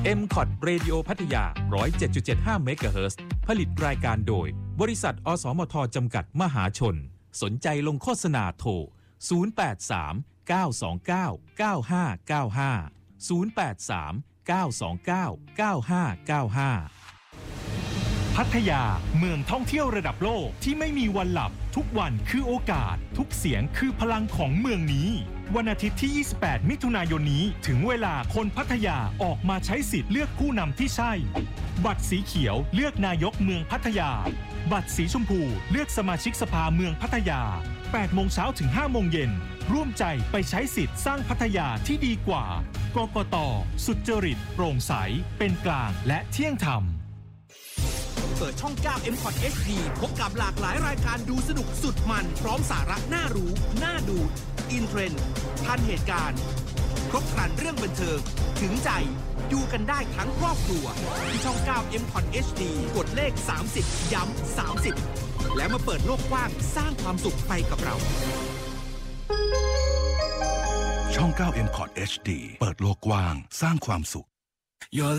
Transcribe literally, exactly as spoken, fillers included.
เอ็ม คอท Radio พัทยา หนึ่งร้อยเจ็ดจุดเจ็ดห้า เมกะเฮิรตซ์ ผลิตรายการโดยบริษัทอสมทจำกัดมหาชนสนใจลงโฆษณาโทรศูนย์ แปด สาม เก้า สอง เก้า เก้า ห้า เก้า ห้า ศูนย์ แปด สาม เก้า สอง เก้า เก้า ห้า เก้า ห้าพัทยาเมืองท่องเที่ยวระดับโลกที่ไม่มีวันหลับทุกวันคือโอกาสทุกเสียงคือพลังของเมืองนี้วันอาทิตย์ที่ยี่สิบแปดมิถุนายนนี้ถึงเวลาคนพัทยาออกมาใช้สิทธิ์เลือกผู้นำที่ใช่บัตรสีเขียวเลือกนายกเมืองพัทยาบัตรสีชมพูเลือกสมาชิกสภาเมืองพัทยาแปดโมงเช้าถึงห้าโมงเย็นร่วมใจไปใช้สิทธิ์สร้างพัทยาที่ดีกว่ากกต.สุจริตโปร่งใสเป็นกลางและเที่ยงธรรมเปิดช่อง เก้า เอ็ม คอท เอช ดี พบกับหลากหลายรายการดูสนุกสุดมันพร้อมสาระน่ารู้น่าดูอินเทรนด์ทันเหตุการณ์ครบครันเรื่องบันเทิงถึงใจดูกันได้ทั้งครอบครัวที่ช่อง เก้า เอ็ม คอท เอช ดี กดเลขสามสิบย้ำสามสิบแล้วมาเปิดโลกกว้างสร้างความสุขไปกับเราช่อง เก้า เอ็ม คอท เอช ดี เปิดโลกกว้างสร้างความสุข